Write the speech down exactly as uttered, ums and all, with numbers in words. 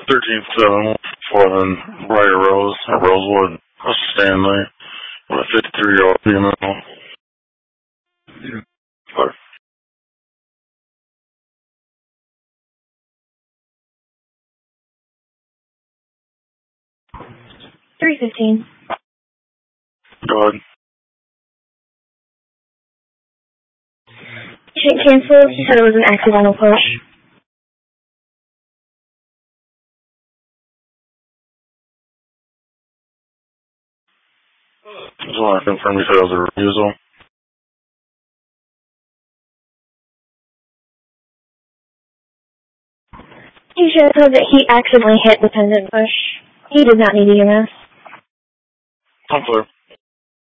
thirteen seven for Briar Rose at Rosewood, Stanley, with a fifty-three-year-old female. Sorry. three fifteen. Go ahead. Patient canceled. He said it was an accidental push. Just want to confirm you said it was a refusal. He should have said that he accidentally hit the pendant push. He did not need E M S. I'm clear.